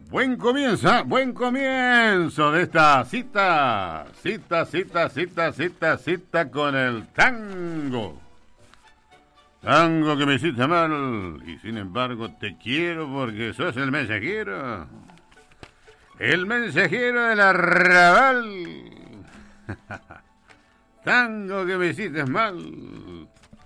Buen comienzo de esta cita con el tango. Tango que me hiciste mal y sin embargo te quiero porque sos el mensajero. El mensajero del arrabal. Tango que me hiciste mal.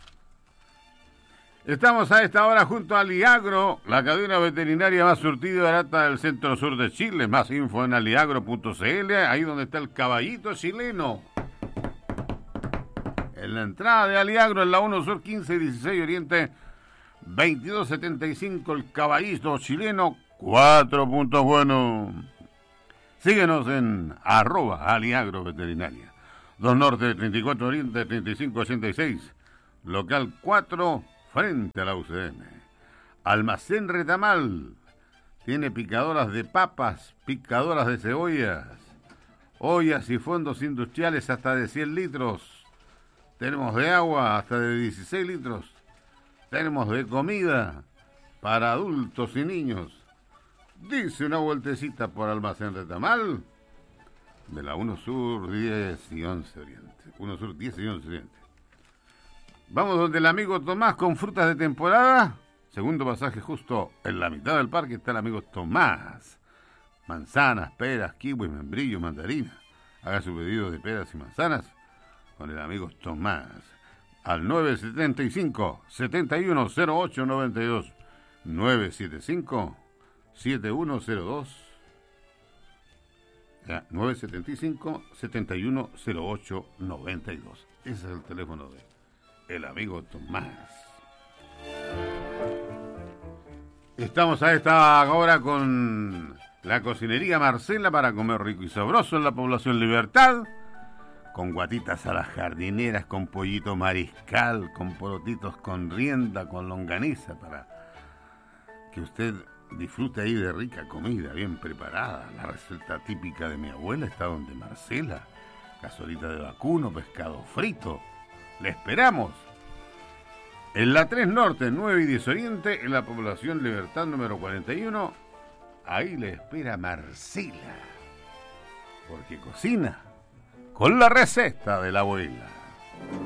Estamos a esta hora junto a Aliagro, la cadena veterinaria más surtida y barata del centro sur de Chile. Más info en aliagro.cl, ahí donde está el caballito chileno. En la entrada de Aliagro, en la 1 Sur 1516 Oriente 2275, el caballito chileno, 4 puntos buenos. Síguenos en @Aliagro Veterinaria. 2 Norte 34 Oriente 3586, local 4, frente a la UCM. Almacén Retamal. Tiene picadoras de papas, picadoras de cebollas, ollas y fondos industriales hasta de 100 litros. Tenemos de agua hasta de 16 litros. Tenemos de comida para adultos y niños. Dice una vueltecita por Almacén Retamal de la 1 Sur 10 y 11 Oriente. 1 Sur 10 y 11 Oriente. Vamos donde el amigo Tomás con frutas de temporada. Segundo pasaje justo en la mitad del parque está el amigo Tomás. Manzanas, peras, kiwis, membrillo, mandarina. Haga su pedido de peras y manzanas con el amigo Tomás. Al 975-710892. 975-7102. 975-710892. Ese es el teléfono de el amigo Tomás. Estamos a esta hora con la cocinería Marcela para comer rico y sabroso en la población Libertad, con guatitas a las jardineras, con pollito mariscal, con porotitos con rienda, con longaniza, para que usted disfrute ahí de rica comida, bien preparada. La receta típica de mi abuela está donde Marcela. Cazuelita de vacuno, pescado frito. ¡Le esperamos! En la 3 Norte, 9 y 10 Oriente, en la población Libertad número 41, ahí le espera Marcela, porque cocina con la receta de la abuela.